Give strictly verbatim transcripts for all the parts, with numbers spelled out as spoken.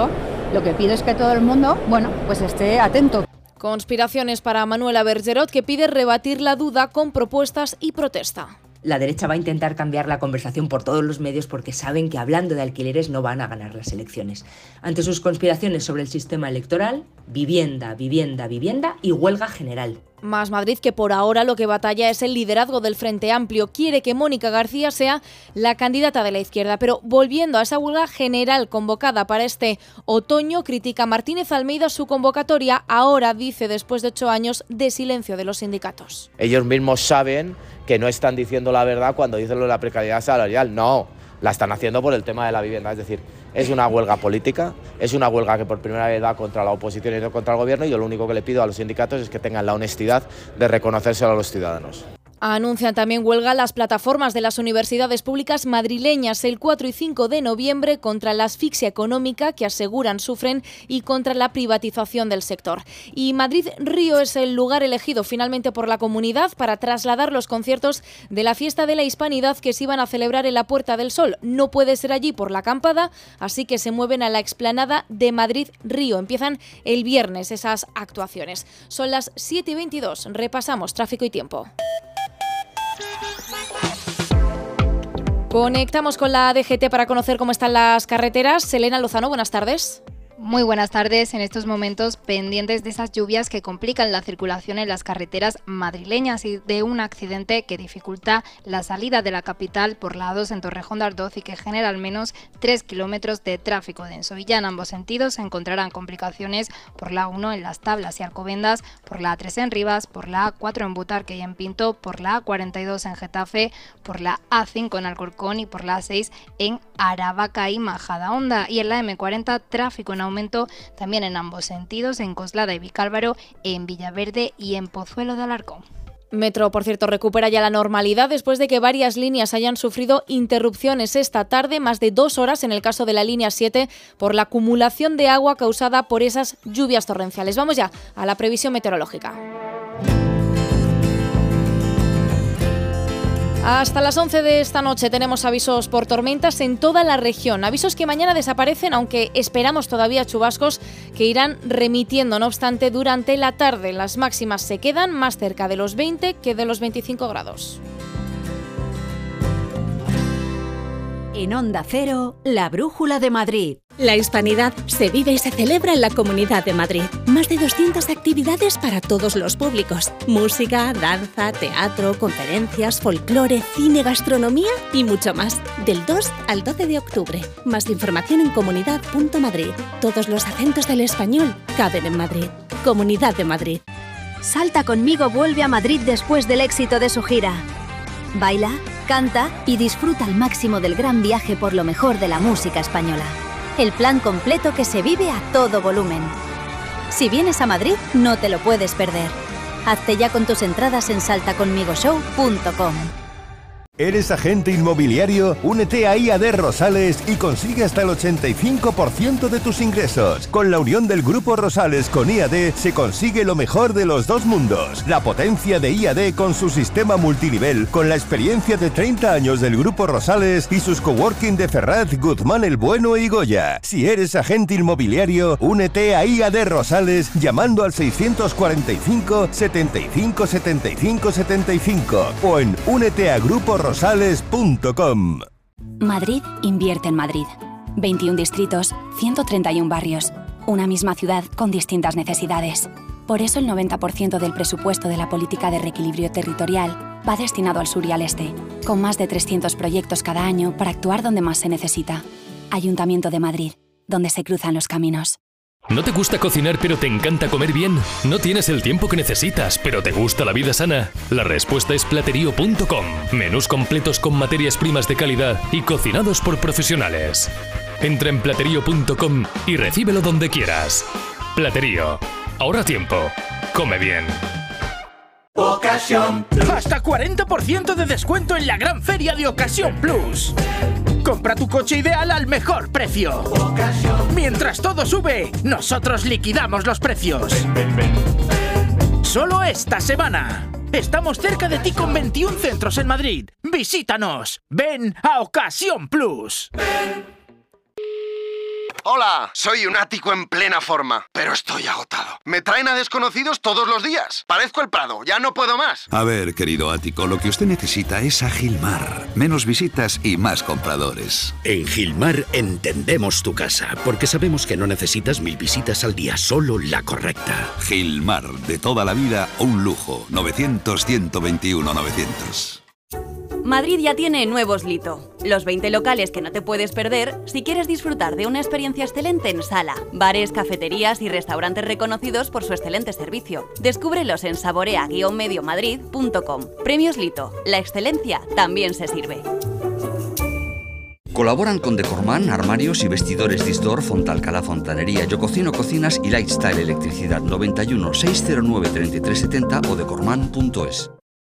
yo lo que pido es que todo el mundo, bueno, pues esté atento. Conspiraciones para Manuela Bergerot, que pide rebatir la duda con propuestas y protesta. La derecha va a intentar cambiar la conversación por todos los medios porque saben que hablando de alquileres no van a ganar las elecciones. Ante sus conspiraciones sobre el sistema electoral, vivienda, vivienda, vivienda y huelga general. Más Madrid, que por ahora lo que batalla es el liderazgo del Frente Amplio. Quiere que Mónica García sea la candidata de la izquierda. Pero volviendo a esa huelga general convocada para este otoño, critica Martínez Almeida su convocatoria, ahora dice después de ocho años de silencio de los sindicatos. Ellos mismos saben que no están diciendo la verdad cuando dicen lo de la precariedad salarial. No, la están haciendo por el tema de la vivienda. Es decir, es una huelga política, es una huelga que por primera vez da contra la oposición y no contra el gobierno, y yo lo único que le pido a los sindicatos es que tengan la honestidad de reconocérselo a los ciudadanos. Anuncian también huelga las plataformas de las universidades públicas madrileñas el cuatro y cinco de noviembre contra la asfixia económica que aseguran sufren y contra la privatización del sector. Y Madrid-Río es el lugar elegido finalmente por la comunidad para trasladar los conciertos de la Fiesta de la Hispanidad que se iban a celebrar en la Puerta del Sol. No puede ser allí por la acampada, así que se mueven a la explanada de Madrid-Río. Empiezan el viernes esas actuaciones. Son las siete y veintidós. Repasamos tráfico y tiempo. Conectamos con la D G T para conocer cómo están las carreteras. Selena Lozano, buenas tardes. Muy buenas tardes. En estos momentos pendientes de esas lluvias que complican la circulación en las carreteras madrileñas y de un accidente que dificulta la salida de la capital por la A dos en Torrejón de Ardoz y que genera al menos tres kilómetros de tráfico denso. Y ya en ambos sentidos se encontrarán complicaciones por la A uno en Las Tablas y Alcobendas, por la A tres en Rivas, por la A cuatro en Butarque y en Pinto, por la A cuarenta y dos en Getafe, por la A cinco en Alcorcón y por la A seis en Aravaca y Majadahonda. Y en la eme cuarenta tráfico en aumento también en ambos sentidos, en Coslada y Vicálvaro, en Villaverde y en Pozuelo de Alarcón. Metro, por cierto, recupera ya la normalidad después de que varias líneas hayan sufrido interrupciones esta tarde, más de dos horas en el caso de la línea siete, por la acumulación de agua causada por esas lluvias torrenciales. Vamos ya a la previsión meteorológica. Hasta las once de esta noche tenemos avisos por tormentas en toda la región. Avisos que mañana desaparecen, aunque esperamos todavía chubascos que irán remitiendo. No obstante, durante la tarde las máximas se quedan más cerca de los veinte que de los veinticinco grados. En Onda Cero, la Brújula de Madrid. La hispanidad se vive y se celebra en la Comunidad de Madrid. Más de doscientas actividades para todos los públicos. Música, danza, teatro, conferencias, folclore, cine, gastronomía y mucho más. Del dos al doce de octubre. Más información en comunidad punto madrid. Todos los acentos del español caben en Madrid. Comunidad de Madrid. Salta conmigo vuelve a Madrid después del éxito de su gira. Baila, canta y disfruta al máximo del gran viaje por lo mejor de la música española. El plan completo que se vive a todo volumen. Si vienes a Madrid, no te lo puedes perder. Hazte ya con tus entradas en salta conmigo show punto com. ¿Eres agente inmobiliario? Únete a I A D Rosales y consigue hasta el ochenta y cinco por ciento de tus ingresos. Con la unión del Grupo Rosales con I A D se consigue lo mejor de los dos mundos. La potencia de I A D con su sistema multinivel, con la experiencia de treinta años del Grupo Rosales y sus coworking de Ferraz, Guzmán el Bueno y Goya. Si eres agente inmobiliario, únete a I A D Rosales llamando al seiscientos cuarenta y cinco, setenta y cinco, setenta y cinco, setenta y cinco o en únete a Grupo Rosales punto com. Madrid invierte en Madrid. veintiún distritos, ciento treinta y uno barrios. Una misma ciudad con distintas necesidades. Por eso el noventa por ciento del presupuesto de la política de reequilibrio territorial va destinado al sur y al este, con más de trescientos proyectos cada año para actuar donde más se necesita. Ayuntamiento de Madrid, donde se cruzan los caminos. ¿No te gusta cocinar pero te encanta comer bien? ¿No tienes el tiempo que necesitas pero te gusta la vida sana? La respuesta es platerío punto com. Menús completos con materias primas de calidad y cocinados por profesionales. Entra en platerío punto com y recíbelo donde quieras. Platerío. Ahorra tiempo. Come bien. Ocasión Plus. Hasta cuarenta por ciento de descuento en la gran feria de Ocasión Plus. Compra tu coche ideal al mejor precio. Ocasión. Mientras todo sube, nosotros liquidamos los precios. Ven, ven, ven. Solo esta semana. Estamos cerca de ti con veintiún centros en Madrid. Visítanos. Ven a Ocasión Plus. Ven. Hola, soy un ático en plena forma, pero estoy agotado. Me traen a desconocidos todos los días. Parezco el Prado, ya no puedo más. A ver, querido ático, lo que usted necesita es a Gilmar. Menos visitas y más compradores. En Gilmar entendemos tu casa, porque sabemos que no necesitas mil visitas al día, solo la correcta. Gilmar, de toda la vida, un lujo. novecientos, ciento veintiuno, novecientos. Madrid ya tiene nuevos Lito, los veinte locales que no te puedes perder si quieres disfrutar de una experiencia excelente en sala, bares, cafeterías y restaurantes reconocidos por su excelente servicio. Descúbrelos en saborea guion medio madrid punto com. Premios Lito, la excelencia también se sirve. Colaboran con Decorman, armarios y vestidores Disdor, Fontalcala Fontanería, Yo Cocino Cocinas y Lifestyle Electricidad. Noventa y uno, seiscientos nueve, treinta y tres setenta o decorman punto es.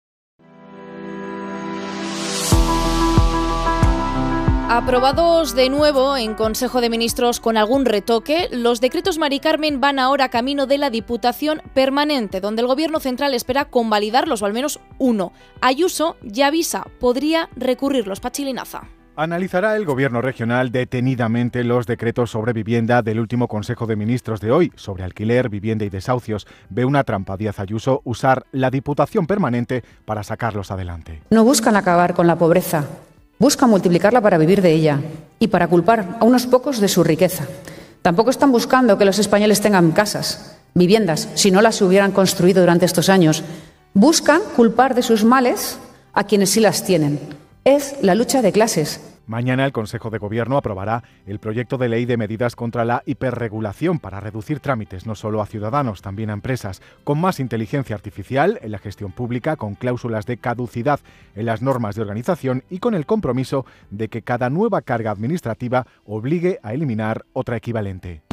Aprobados de nuevo en Consejo de Ministros con algún retoque, los decretos Mari Carmen van ahora camino de la Diputación Permanente, donde el Gobierno Central espera convalidarlos, o al menos uno. Ayuso ya avisa, podría recurrirlos. Pachi Linaza. Analizará el Gobierno regional detenidamente los decretos sobre vivienda del último Consejo de Ministros de hoy, sobre alquiler, vivienda y desahucios. Ve una trampa Díaz Ayuso usar la Diputación Permanente para sacarlos adelante. No buscan acabar con la pobreza. Busca multiplicarla para vivir de ella y para culpar a unos pocos de su riqueza. Tampoco están buscando que los españoles tengan casas, viviendas, si no las hubieran construido durante estos años. Buscan culpar de sus males a quienes sí las tienen. Es la lucha de clases. Mañana el Consejo de Gobierno aprobará el proyecto de ley de medidas contra la hiperregulación para reducir trámites no solo a ciudadanos, también a empresas, con más inteligencia artificial en la gestión pública, con cláusulas de caducidad en las normas de organización y con el compromiso de que cada nueva carga administrativa obligue a eliminar otra equivalente.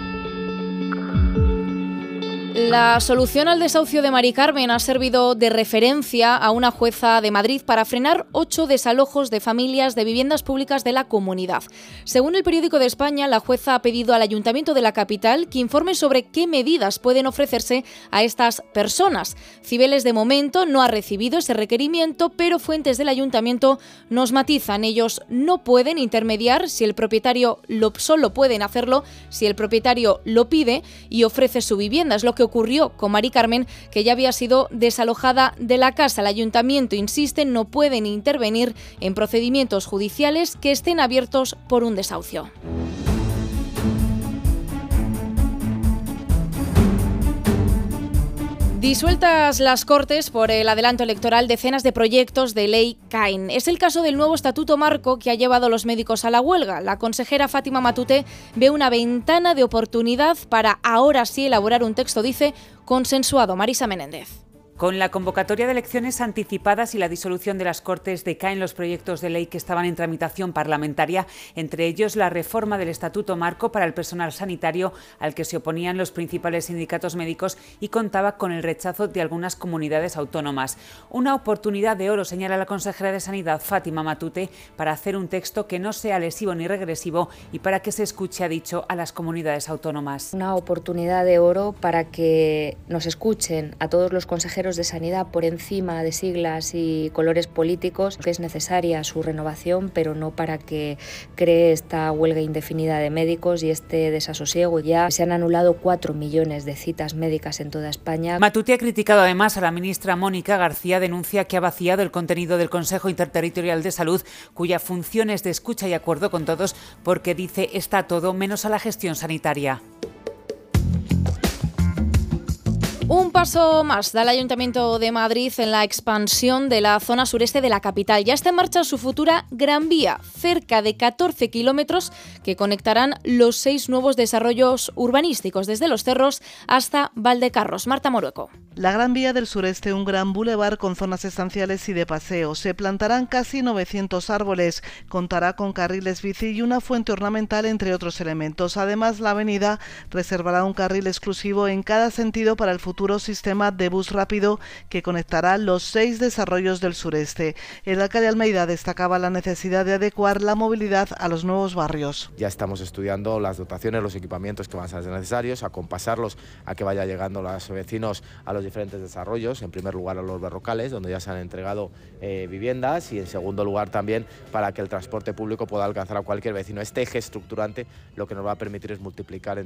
La solución al desahucio de Mari Carmen ha servido de referencia a una jueza de Madrid para frenar ocho desalojos de familias de viviendas públicas de la comunidad. Según el Periódico de España, la jueza ha pedido al Ayuntamiento de la capital que informe sobre qué medidas pueden ofrecerse a estas personas. Cibeles, de momento, no ha recibido ese requerimiento, pero fuentes del Ayuntamiento nos matizan. Ellos no pueden intermediar si el propietario lo, solo pueden hacerlo si el propietario lo pide y ofrece su vivienda. Es lo que ocurrió con Mari Carmen, que ya había sido desalojada de la casa. El Ayuntamiento insiste, no pueden intervenir en procedimientos judiciales que estén abiertos por un desahucio. Disueltas las Cortes por el adelanto electoral, decenas de proyectos de ley caen. Es el caso del nuevo Estatuto Marco que ha llevado a los médicos a la huelga. La consejera Fátima Matute ve una ventana de oportunidad para ahora sí elaborar un texto, dice, consensuado. Marisa Menéndez. Con la convocatoria de elecciones anticipadas y la disolución de las Cortes, decaen los proyectos de ley que estaban en tramitación parlamentaria, entre ellos la reforma del Estatuto Marco para el personal sanitario, al que se oponían los principales sindicatos médicos y contaba con el rechazo de algunas comunidades autónomas. Una oportunidad de oro, señala la consejera de Sanidad, Fátima Matute, para hacer un texto que no sea lesivo ni regresivo y para que se escuche, ha dicho, a las comunidades autónomas. Una oportunidad de oro para que nos escuchen a todos los consejeros de Sanidad por encima de siglas y colores políticos, que es necesaria su renovación, pero no para que cree esta huelga indefinida de médicos y este desasosiego. Ya se han anulado cuatro millones de citas médicas en toda España. Matute ha criticado además a la ministra Mónica García, denuncia que ha vaciado el contenido del Consejo Interterritorial de Salud, cuya función es de escucha y acuerdo con todos, porque dice está todo menos a la gestión sanitaria. Un paso más da el Ayuntamiento de Madrid en la expansión de la zona sureste de la capital. Ya está en marcha su futura Gran Vía, cerca de catorce kilómetros que conectarán los seis nuevos desarrollos urbanísticos, desde Los Cerros hasta Valdecarros. Marta Morueco. La Gran Vía del Sureste, un gran bulevar con zonas estanciales y de paseo. Se plantarán casi novecientos árboles, contará con carriles bici y una fuente ornamental, entre otros elementos. Además, la avenida reservará un carril exclusivo en cada sentido para el futuro sistema de bus rápido que conectará los seis desarrollos del sureste. El alcalde Almeida destacaba la necesidad de adecuar la movilidad a los nuevos barrios. Ya estamos estudiando las dotaciones, los equipamientos que van a ser necesarios, acompasarlos a que vaya llegando los vecinos a los diferentes desarrollos, en primer lugar a los berrocales, donde ya se han entregado eh, viviendas, y en segundo lugar también para que el transporte público pueda alcanzar a cualquier vecino. Este eje estructurante lo que nos va a permitir es multiplicar en